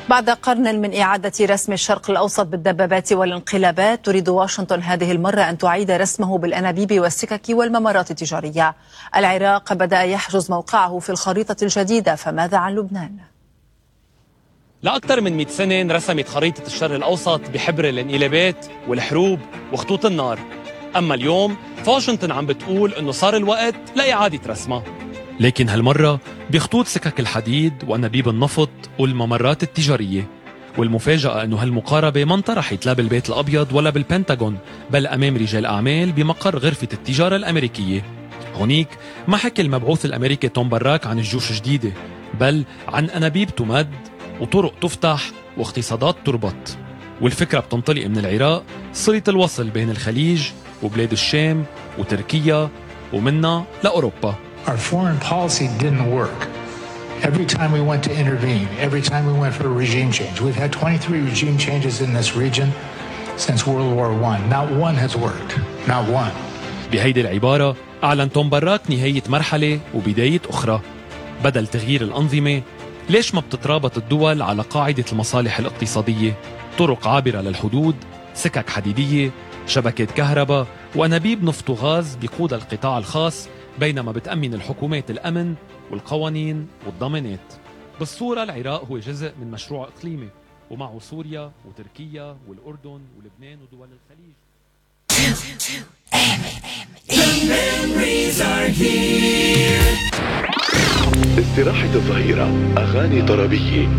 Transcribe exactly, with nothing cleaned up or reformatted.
بعد قرن من إعادة رسم الشرق الأوسط بالدبابات والانقلابات، تريد واشنطن هذه المرة أن تعيد رسمه بالأنابيب والسكك والممرات التجارية. العراق بدأ يحجز موقعه في الخريطة الجديدة، فماذا عن لبنان؟ لأكثر من مئة سنة انرسمت خريطة الشرق الأوسط بحبر الانقلابات والحروب وخطوط النار. أما اليوم فواشنطن عم بتقول أنه صار الوقت لإعادة رسمها، لكن هالمرة بخطوط سكك الحديد وأنابيب النفط والممرات التجارية. والمفاجأة أنه هالمقاربة ما انطرحت لا بالبيت الأبيض ولا بالبنتاغون، بل أمام رجال أعمال بمقر غرفة التجارة الأمريكية. هونيك ما حكي المبعوث الأمريكي توم براك عن الجيوش جديدة، بل عن أنابيب تمد وطرق تفتح واقتصادات تربط. والفكرة بتنطلق من العراق، صلة الوصل بين الخليج وبلاد الشام وتركيا ومنها لأوروبا. Our foreign policy didn't work. Every time we went to intervene, every time we went for a regime change, we've had twenty-three regime changes in this region since World War One. Not one has worked. Not one. بهيدي العبارة أعلن توم براك نهاية مرحلة وبداية أخرى. بدل تغيير الأنظمة، ليش ما بتترابط الدول على قاعدة المصالح الاقتصادية؟ طرق عابرة للحدود، سكك حديدية، شبكة كهرباء، وأنابيب نفط وغاز بيقودها القطاع الخاص، بينما بتأمن الحكومات الأمن والقوانين والضمانات. بالصورة العراق هو جزء من مشروع إقليمي، ومعه سوريا وتركيا والأردن ولبنان ودول الخليج. استراحة الظهيرة، أغاني طربية